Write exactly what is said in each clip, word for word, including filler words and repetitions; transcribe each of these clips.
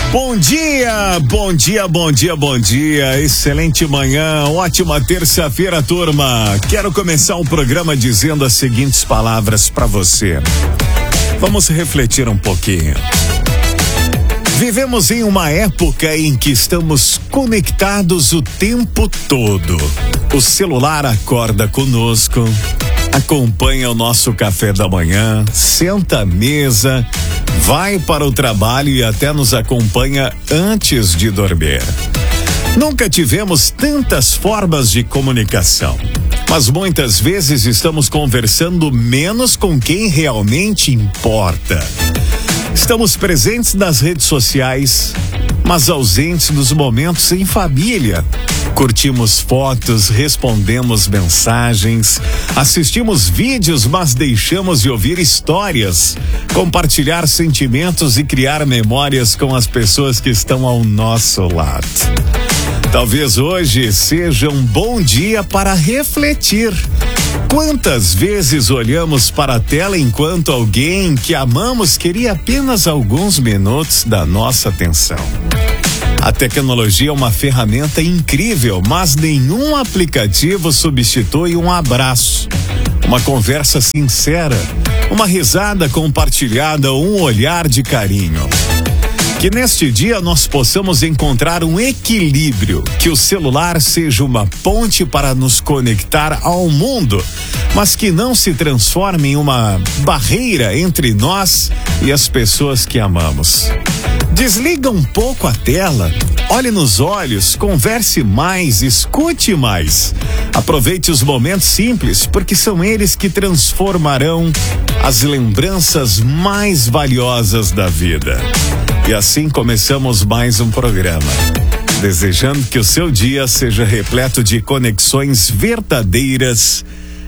Bom dia, bom dia, bom dia, bom dia, excelente manhã, ótima terça-feira, turma. Quero começar o programa dizendo as seguintes palavras para você. Vamos refletir um pouquinho. Vivemos em uma época em que estamos conectados o tempo todo. O celular acorda conosco, acompanha o nosso café da manhã, senta à mesa, vai para o trabalho e até nos acompanha antes de dormir. Nunca tivemos tantas formas de comunicação, mas muitas vezes estamos conversando menos com quem realmente importa. Estamos presentes nas redes sociais, mas ausentes dos momentos em família. Curtimos fotos, respondemos mensagens, assistimos vídeos, mas deixamos de ouvir histórias, compartilhar sentimentos e criar memórias com as pessoas que estão ao nosso lado. Talvez hoje seja um bom dia para refletir. Quantas vezes olhamos para a tela enquanto alguém que amamos queria apenas alguns minutos da nossa atenção? A tecnologia é uma ferramenta incrível, mas nenhum aplicativo substitui um abraço, uma conversa sincera, uma risada compartilhada ou um olhar de carinho. Que neste dia nós possamos encontrar um equilíbrio, que o celular seja uma ponte para nos conectar ao mundo, mas que não se transforme em uma barreira entre nós e as pessoas que amamos. Desliga um pouco a tela, olhe nos olhos, converse mais, escute mais. Aproveite os momentos simples, porque são eles que transformarão as lembranças mais valiosas da vida. E assim começamos mais um programa, desejando que o seu dia seja repleto de conexões verdadeiras,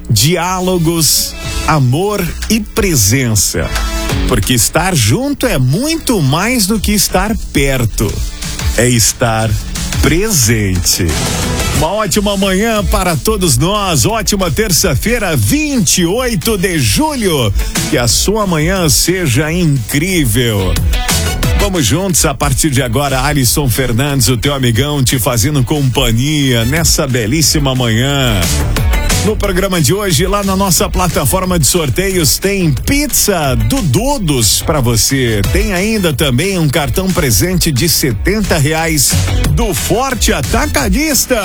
diálogos, amor e presença. Porque estar junto é muito mais do que estar perto, é estar presente. Uma ótima manhã para todos nós, ótima terça-feira, vinte e oito de julho. Que a sua manhã seja incrível. Vamos juntos a partir de agora, Alisson Fernandes, o teu amigão, te fazendo companhia nessa belíssima manhã. No programa de hoje, lá na nossa plataforma de sorteios, tem pizza do Dudos para você. Tem ainda também um cartão presente de setenta reais do Forte Atacadista.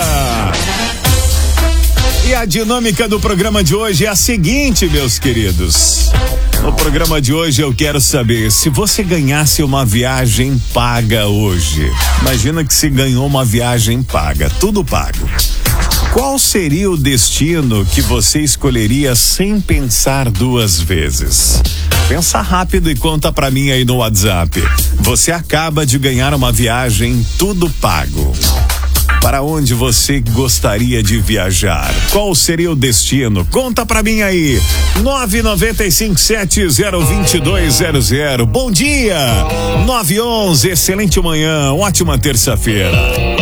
E a dinâmica do programa de hoje é a seguinte, meus queridos. No programa de hoje eu quero saber se você ganhasse uma viagem paga hoje. Imagina que se ganhou uma viagem paga, tudo pago. Qual seria o destino que você escolheria sem pensar duas vezes? Pensa rápido e conta pra mim aí no WhatsApp. Você acaba de ganhar uma viagem tudo pago. Para onde você gostaria de viajar? Qual seria o destino? Conta pra mim aí. nove nove cinco sete zero dois dois zero zero. Bom dia. nove onze, excelente manhã, ótima terça-feira.